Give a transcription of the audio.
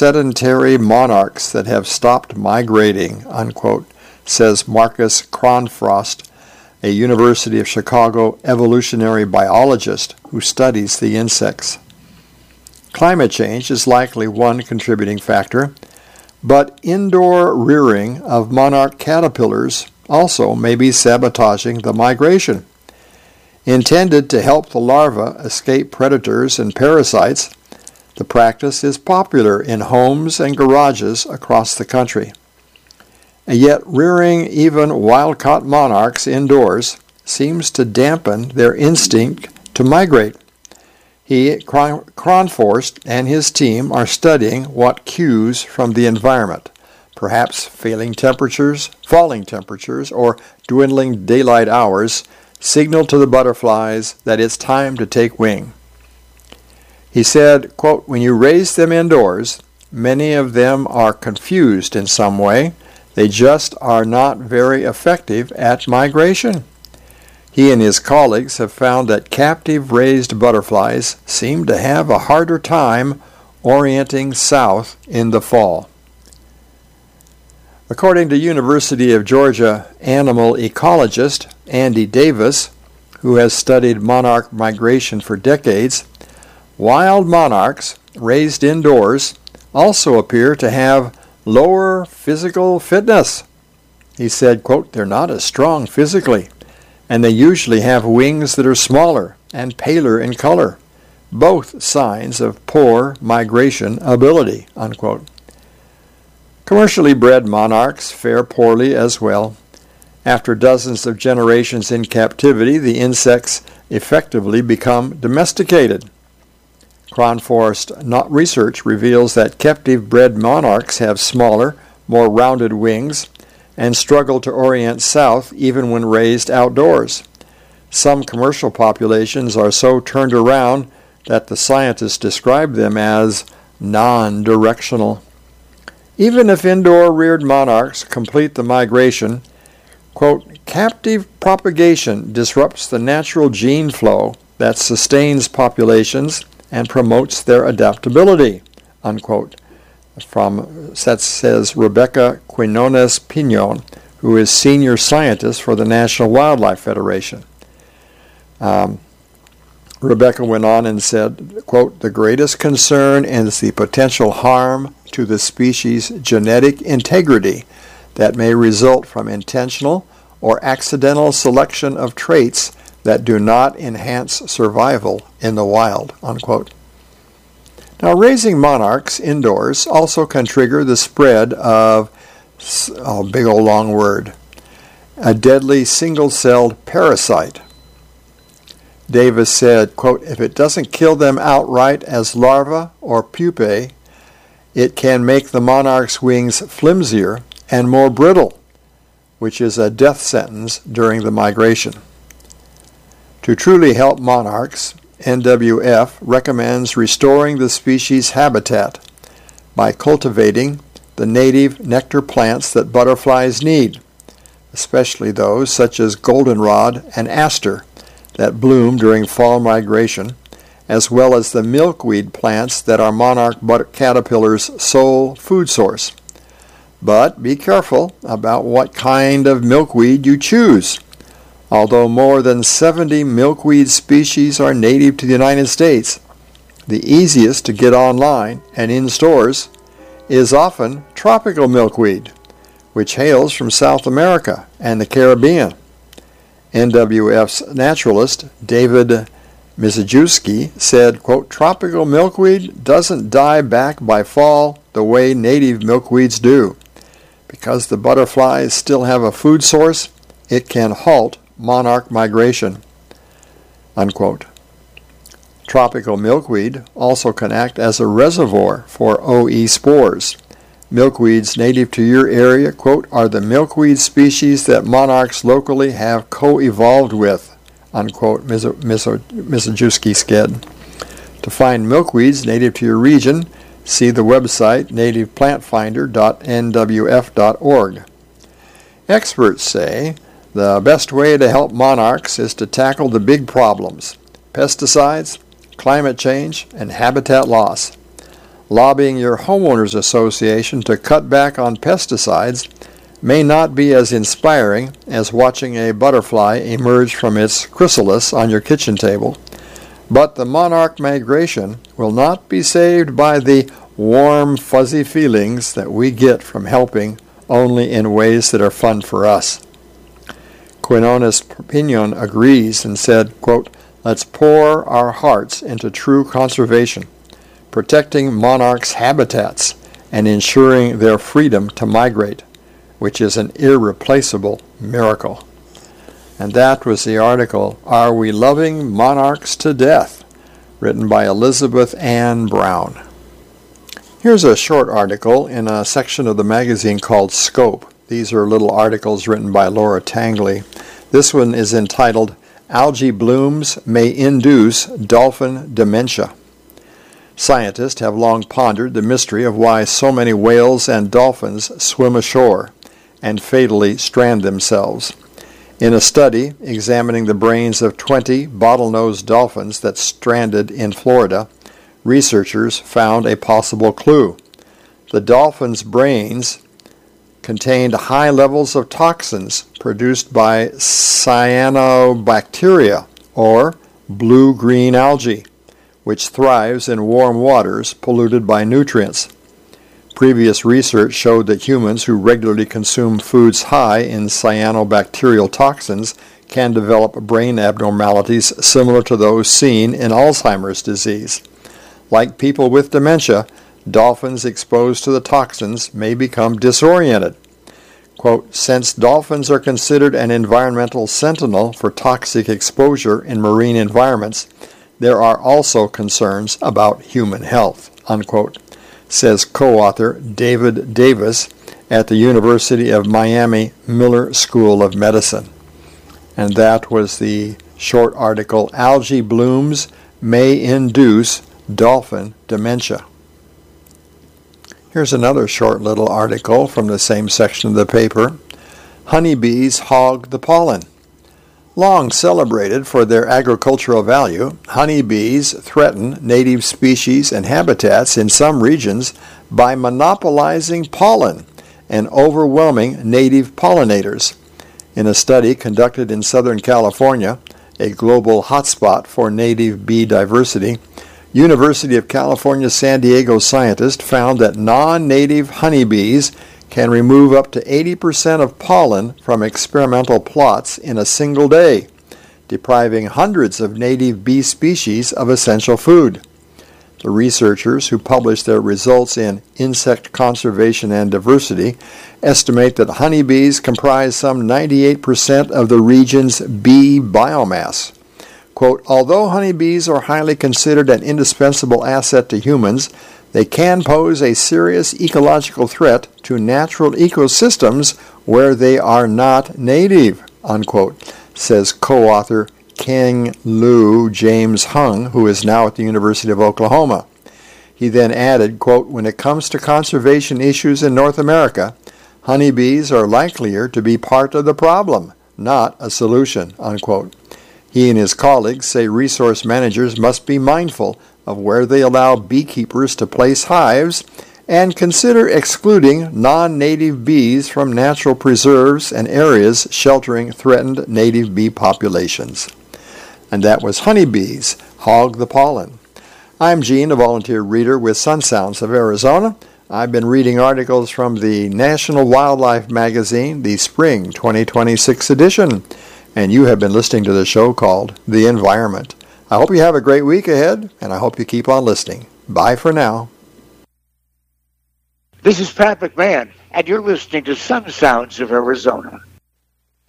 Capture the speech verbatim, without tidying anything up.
sedentary monarchs that have stopped migrating, unquote, says Marcus Cronfrost, a University of Chicago evolutionary biologist who studies the insects. Climate change is likely one contributing factor, but indoor rearing of monarch caterpillars also may be sabotaging the migration. Intended to help the larvae escape predators and parasites, the practice is popular in homes and garages across the country. And yet rearing even wild-caught monarchs indoors seems to dampen their instinct to migrate. He, Cronfrost, and his team are studying what cues from the environment, perhaps failing temperatures, falling temperatures, or dwindling daylight hours, signal to the butterflies that it's time to take wing. He said, quote, "When you raise them indoors, many of them are confused in some way. They just are not very effective at migration." He and his colleagues have found that captive raised butterflies seem to have a harder time orienting south in the fall. According to University of Georgia animal ecologist Andy Davis, who has studied monarch migration for decades, wild monarchs raised indoors also appear to have lower physical fitness. He said, quote, "They're not as strong physically, and they usually have wings that are smaller and paler in color, both signs of poor migration ability," unquote. Commercially bred monarchs fare poorly as well. After dozens of generations in captivity, the insects effectively become domesticated. Cronfrost research reveals that captive-bred monarchs have smaller, more rounded wings and struggle to orient south even when raised outdoors. Some commercial populations are so turned around that the scientists describe them as non-directional. Even if indoor-reared monarchs complete the migration, quote, "captive propagation disrupts the natural gene flow that sustains populations and promotes their adaptability," unquote. From, that says Rebecca Quinones Pinon, who is senior scientist for the National Wildlife Federation. Um, Rebecca went on and said, quote, "The greatest concern is the potential harm to the species' genetic integrity that may result from intentional or accidental selection of traits that do not enhance survival in the wild," unquote. Now, raising monarchs indoors also can trigger the spread of, oh, big old long word, a deadly single-celled parasite. Davis said, quote, "If it doesn't kill them outright as larvae or pupae, it can make the monarch's wings flimsier and more brittle, which is a death sentence during the migration." To truly help monarchs, N W F recommends restoring the species' habitat by cultivating the native nectar plants that butterflies need, especially those such as goldenrod and aster that bloom during fall migration, as well as the milkweed plants that are monarch caterpillars' sole food source. But be careful about what kind of milkweed you choose. Although more than seventy milkweed species are native to the United States, the easiest to get online and in stores is often tropical milkweed, which hails from South America and the Caribbean. N W F's naturalist David Mizejewski said, quote, "Tropical milkweed doesn't die back by fall the way native milkweeds do. Because the butterflies still have a food source, it can halt monarch migration," unquote. Tropical milkweed also can act as a reservoir for O E spores. Milkweeds native to your area, quote, "are the milkweed species that monarchs locally have co-evolved with," unquote, Mizejewski said. To find milkweeds native to your region, see the website native plant finder dot N W F dot org. Experts say the best way to help monarchs is to tackle the big problems: pesticides, climate change, and habitat loss. lobbying your homeowners association to cut back on pesticides may not be as inspiring as watching a butterfly emerge from its chrysalis on your kitchen table, but the monarch migration will not be saved by the warm, fuzzy feelings that we get from helping only in ways that are fun for us. Quinones Pinon agrees and said, quote, "Let's pour our hearts into true conservation, protecting monarchs' habitats and ensuring their freedom to migrate, which is an irreplaceable miracle." And that was the article, "Are We Loving Monarchs to Death?" written by Elizabeth Ann Brown. Here's a short article in a section of the magazine called Scope. These are little articles written by Laura Tangley. This one is entitled, "Algae Blooms May Induce Dolphin Dementia." Scientists have long pondered the mystery of why so many whales and dolphins swim ashore and fatally strand themselves. In a study examining the brains of twenty bottlenose dolphins that stranded in Florida, researchers found a possible clue. The dolphins' brains contained high levels of toxins produced by cyanobacteria, or blue-green algae, which thrives in warm waters polluted by nutrients. Previous research showed that humans who regularly consume foods high in cyanobacterial toxins can develop brain abnormalities similar to those seen in Alzheimer's disease. Like people with dementia, dolphins exposed to the toxins may become disoriented. Quote, "Since dolphins are considered an environmental sentinel for toxic exposure in marine environments, there are also concerns about human health," unquote, says co-author David Davis at the University of Miami Miller School of Medicine. And that was the short article, "Algae Blooms May Induce Dolphin Dementia." Here's another short little article from the same section of the paper. "Honeybees hog the pollen." Long celebrated for their agricultural value, honeybees threaten native species and habitats in some regions by monopolizing pollen and overwhelming native pollinators. In a study conducted in Southern California, a global hotspot for native bee diversity, University of California San Diego scientists found that non-native honeybees can remove up to eighty percent of pollen from experimental plots in a single day, depriving hundreds of native bee species of essential food. The researchers who published their results in Insect Conservation and Diversity estimate that honeybees comprise some ninety-eight percent of the region's bee biomass. Quote, "Although honeybees are highly considered an indispensable asset to humans, they can pose a serious ecological threat to natural ecosystems where they are not native," unquote, says co-author King Lu James Hung, who is now at the University of Oklahoma. He then added, quote, "When it comes to conservation issues in North America, honeybees are likelier to be part of the problem, not a solution," unquote. He and his colleagues say resource managers must be mindful of where they allow beekeepers to place hives and consider excluding non-native bees from natural preserves and areas sheltering threatened native bee populations. And that was Honeybees Hog the Pollen. I'm Gene, a volunteer reader with Sun Sounds of Arizona. I've been reading articles from the National Wildlife Magazine, the Spring twenty twenty-six edition, and you have been listening to the show called The Environment. I hope you have a great week ahead, and I hope you keep on listening. Bye for now. This is Pat McMahon, and you're listening to Sun Sounds of Arizona.